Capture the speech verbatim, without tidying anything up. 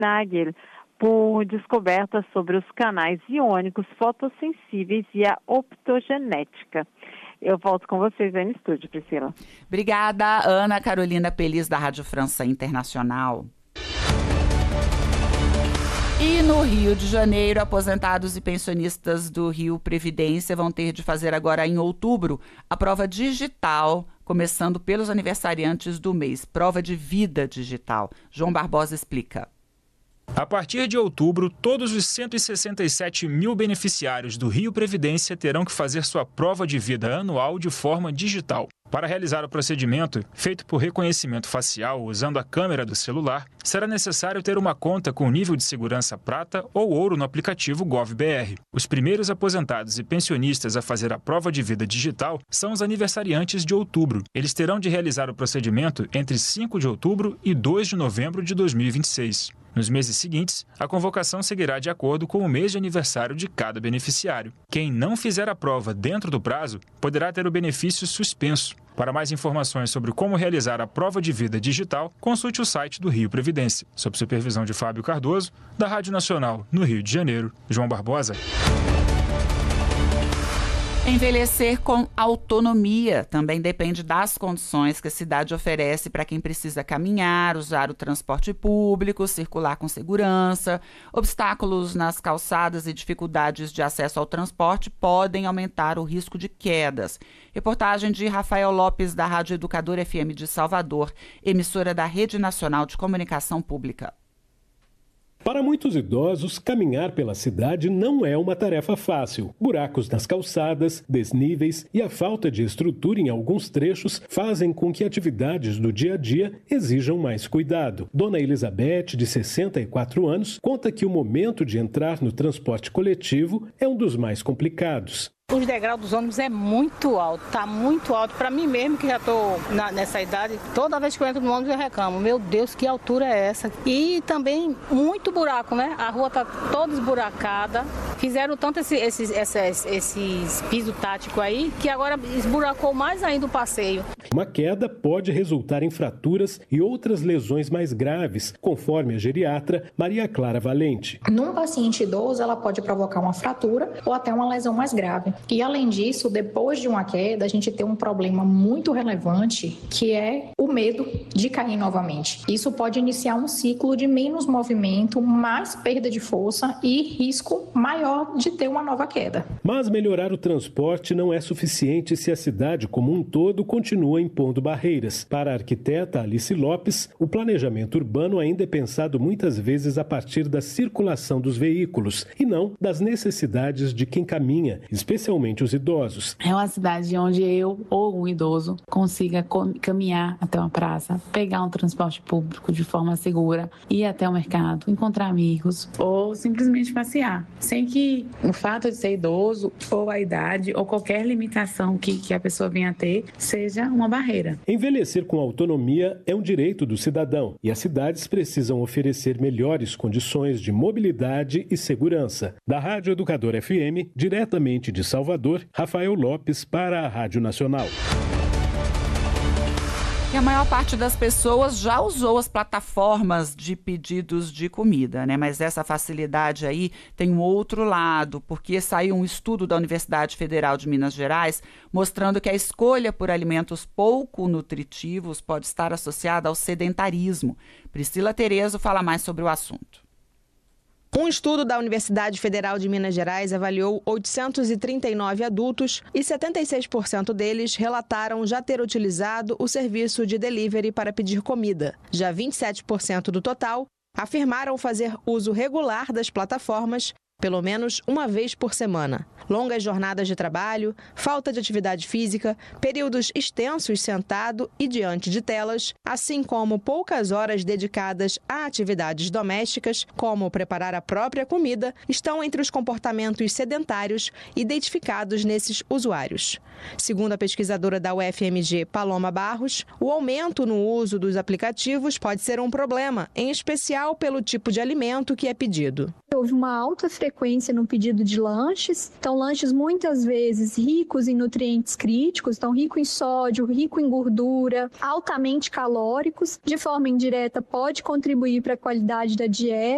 Nagel por descobertas sobre os canais iônicos fotossensíveis e a optogenética. Eu volto com vocês aí no estúdio, Priscila. Obrigada, Ana Carolina Pelis, da Rádio França Internacional. E no Rio de Janeiro, aposentados e pensionistas do Rio Previdência vão ter de fazer agora em outubro a prova digital, começando pelos aniversariantes do mês, prova de vida digital. João Barbosa explica. A partir de outubro, todos os cento e sessenta e sete mil beneficiários do Rio Previdência terão que fazer sua prova de vida anual de forma digital. Para realizar o procedimento, feito por reconhecimento facial usando a câmera do celular, será necessário ter uma conta com nível de segurança prata ou ouro no aplicativo GovBR. Os primeiros aposentados e pensionistas a fazer a prova de vida digital são os aniversariantes de outubro. Eles terão de realizar o procedimento entre cinco de outubro e dois de novembro de dois mil e vinte e seis. Nos meses seguintes, a convocação seguirá de acordo com o mês de aniversário de cada beneficiário. Quem não fizer a prova dentro do prazo poderá ter o benefício suspenso. Para mais informações sobre como realizar a prova de vida digital, consulte o site do Rio Previdência. Sob supervisão de Fábio Cardoso, da Rádio Nacional, no Rio de Janeiro, João Barbosa. Envelhecer com autonomia também depende das condições que a cidade oferece para quem precisa caminhar, usar o transporte público, circular com segurança. Obstáculos nas calçadas e dificuldades de acesso ao transporte podem aumentar o risco de quedas. Reportagem de Rafael Lopes, da Rádio Educador F M de Salvador, emissora da Rede Nacional de Comunicação Pública. Para muitos idosos, caminhar pela cidade não é uma tarefa fácil. Buracos nas calçadas, desníveis e a falta de estrutura em alguns trechos fazem com que atividades do dia a dia exijam mais cuidado. Dona Elizabeth, de sessenta e quatro anos, conta que o momento de entrar no transporte coletivo é um dos mais complicados. Os degraus dos ônibus é muito alto, tá muito alto. Para mim mesmo, que já estou nessa idade, toda vez que eu entro no ônibus eu reclamo. Meu Deus, que altura é essa? E também muito buraco, né? A rua tá toda esburacada. Fizeram tanto esse, esses, esses, esses pisos táticos aí, que agora esburacou mais ainda o passeio. Uma queda pode resultar em fraturas e outras lesões mais graves, conforme a geriatra Maria Clara Valente. Num paciente idoso, ela pode provocar uma fratura ou até uma lesão mais grave. E além disso, depois de uma queda, a gente tem um problema muito relevante, que é o medo de cair novamente. Isso pode iniciar um ciclo de menos movimento, mais perda de força e risco maior de ter uma nova queda. Mas melhorar o transporte não é suficiente se a cidade como um todo continua impondo barreiras. Para a arquiteta Alice Lopes, o planejamento urbano ainda é pensado muitas vezes a partir da circulação dos veículos e não das necessidades de quem caminha, especialmente os idosos. É uma cidade onde eu ou um idoso consiga caminhar até uma praça, pegar um transporte público de forma segura, ir até o mercado, encontrar amigos ou simplesmente passear, sem que o fato de ser idoso ou a idade ou qualquer limitação que, que a pessoa venha a ter seja uma barreira. Envelhecer com autonomia é um direito do cidadão e as cidades precisam oferecer melhores condições de mobilidade e segurança. Da Rádio Educador F M, diretamente de Salvador, Rafael Lopes para a Rádio Nacional. E a maior parte das pessoas já usou as plataformas de pedidos de comida, né? Mas essa facilidade aí tem um outro lado, porque saiu um estudo da Universidade Federal de Minas Gerais mostrando que a escolha por alimentos pouco nutritivos pode estar associada ao sedentarismo. Priscila Terezo fala mais sobre o assunto. Um estudo da Universidade Federal de Minas Gerais avaliou oitocentos e trinta e nove adultos e setenta e seis por cento deles relataram já ter utilizado o serviço de delivery para pedir comida. Já vinte e sete por cento do total afirmaram fazer uso regular das plataformas pelo menos uma vez por semana. Longas jornadas de trabalho, falta de atividade física, períodos extensos sentado e diante de telas, assim como poucas horas dedicadas a atividades domésticas, como preparar a própria comida, estão entre os comportamentos sedentários identificados nesses usuários. Segundo a pesquisadora da U F M G, Paloma Barros, o aumento no uso dos aplicativos pode ser um problema, em especial pelo tipo de alimento que é pedido. Houve uma alta frequência no pedido de lanches, então lanches muitas vezes ricos em nutrientes críticos, então rico em sódio, rico em gordura, altamente calóricos, de forma indireta pode contribuir para a qualidade da dieta.